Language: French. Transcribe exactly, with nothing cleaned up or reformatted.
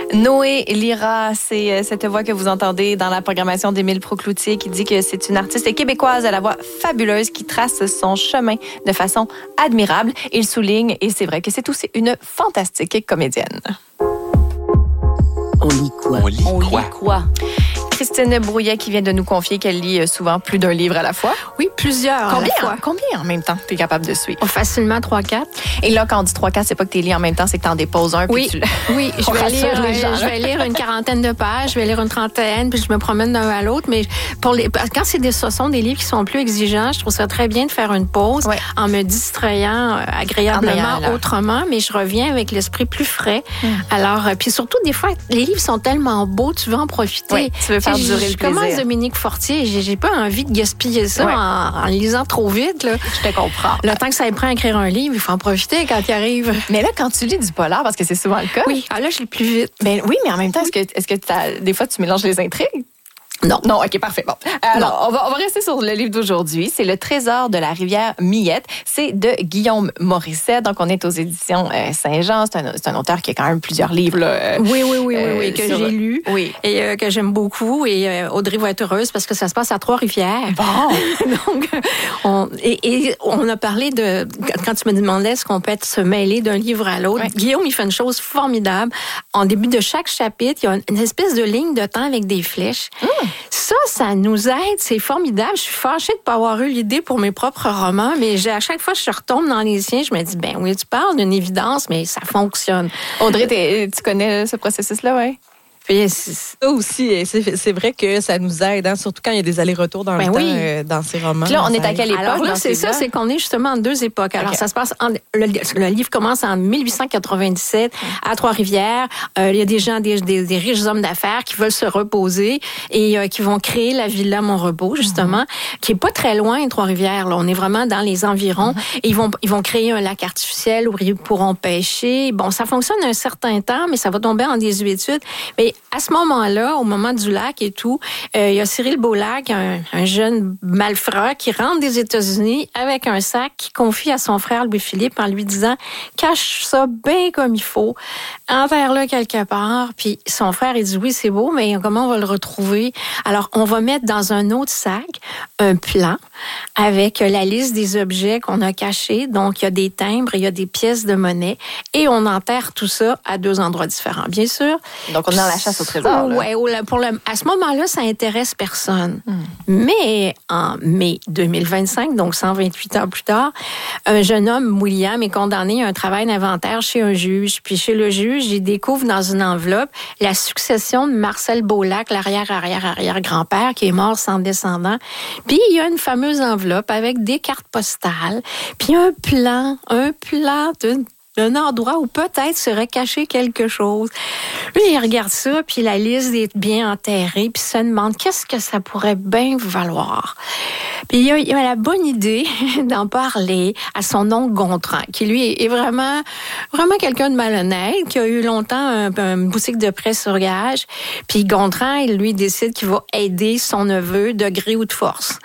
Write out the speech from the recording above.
Noé Lira, c'est cette voix que vous entendez dans la programmation d'Émile Proucloutier qui dit que c'est une artiste québécoise à la voix fabuleuse qui trace son chemin de façon admirable. Il souligne, et c'est vrai que c'est aussi une fantastique comédienne. On lit quoi? On lit On quoi? lit quoi? Christine Brouillet qui vient de nous confier qu'elle lit souvent plus d'un livre à la fois. Oui, plusieurs Combien, à la fois. Combien en même temps tu es capable de suivre? Oh, facilement trois quatre. Et là, quand on dit trois quatre, c'est pas que tu lis en même temps, c'est que tu en déposes un. Oui, puis tu... oui je, On vais rassure lire, les gens, je vais lire une quarantaine de pages, je vais lire une trentaine, puis je me promène d'un à l'autre. Mais pour les, quand c'est des, ce sont des livres qui sont plus exigeants, je trouve ça très bien de faire une pause ouais. en me distrayant euh, agréablement en autrement, mais je reviens avec l'esprit plus frais. Hum. Alors, euh, puis surtout, des fois, les livres sont tellement beaux, tu veux en profiter. Oui, tu veux faire T'sais, durer je, le plaisir. Je commence Dominique Fortier, j'ai, j'ai pas envie de gaspiller ça ouais. en, en lisant trop vite. Là. Je te comprends. Le temps que ça prend à écrire un livre, il faut en profiter quand il arrive. Mais là, quand tu lis du polar, parce que c'est souvent le cas. Oui, ah là, je lis plus vite. Ben oui, mais en même temps, est-ce que, est-ce que t'as, des fois, tu mélanges les intrigues? Non. Non, OK, parfait. Bon. Alors, on va, on va rester sur le livre d'aujourd'hui. C'est Le Trésor de la rivière Miette. C'est de Guillaume Morisset. Donc, on est aux éditions euh, Saint-Jean. C'est un, c'est un auteur qui a quand même plusieurs livres. Là, euh, oui, oui, oui, euh, oui, oui, que sur... j'ai lu oui. et euh, que j'aime beaucoup. Et euh, Audrey va être heureuse parce que ça se passe à Trois-Rivières. Bon. Donc, on, et, et on a parlé de... Quand tu me demandais est-ce qu'on peut être se mêler d'un livre à l'autre, ouais. Guillaume, il fait une chose formidable. En début de chaque chapitre, il y a une espèce de ligne de temps avec des flèches. Mmh. Ça, ça nous aide, c'est formidable. Je suis fâchée de ne pas avoir eu l'idée pour mes propres romans, mais j'ai, à chaque fois que je retombe dans les siens, je me dis, ben oui, tu parles d'une évidence, mais ça fonctionne. Audrey, tu connais ce processus-là, oui? Ça aussi, c'est, c'est vrai que ça nous aide, hein, surtout quand il y a des allers-retours dans ben le oui. temps, euh, dans ces romans. Puis là, on est à quelle époque? Alors là, c'est ça, c'est qu'on est justement en deux époques. Alors, okay. ça se passe, en, le, le livre commence en dix-huit cent quatre-vingt-dix-sept à Trois-Rivières. Euh, il y a des gens, des, des, des riches hommes d'affaires qui veulent se reposer et euh, qui vont créer la Villa Montrepos, justement, mm-hmm. qui est pas très loin de Trois-Rivières. Là. On est vraiment dans les environs. Mm-hmm. Et ils vont, ils vont créer un lac artificiel où ils pourront pêcher. Bon, ça fonctionne un certain temps, mais ça va tomber en désuétude. Mais à ce moment-là, au moment du lac et tout, euh, il y a Cyril Beaulac, un, un jeune malfrat qui rentre des États-Unis avec un sac qui confie à son frère Louis-Philippe en lui disant « Cache ça bien comme il faut, enterre-le quelque part. » Puis son frère, il dit « Oui, c'est beau, mais comment on va le retrouver? » Alors, on va mettre dans un autre sac un plan avec la liste des objets qu'on a cachés. Donc, il y a des timbres, il y a des pièces de monnaie et on enterre tout ça à deux endroits différents, bien sûr. Donc, on est dans la chasse au trésor. Là. Ouais, pour le, à ce moment-là, ça intéresse personne. Mm. Mais en mai deux mille vingt-cinq, donc cent vingt-huit ans plus tard, un jeune homme, William, est condamné à un travail d'inventaire chez un juge. Puis chez le juge, il découvre dans une enveloppe la succession de Marcel Beaulac, l'arrière-arrière-arrière-grand-père, qui est mort sans descendant. Puis il y a une fameuse enveloppe avec des cartes postales, puis un plan, un plan d'une un endroit où peut-être serait caché quelque chose. Lui, il regarde ça, puis la liste est bien enterrée, puis se demande qu'est-ce que ça pourrait bien valoir. Puis il a, il a la bonne idée d'en parler à son oncle Gontran, qui lui est vraiment, vraiment quelqu'un de malhonnête, qui a eu longtemps un, une boutique de presse sur gage. Puis Gontran, il lui décide qu'il va aider son neveu de gré ou de force.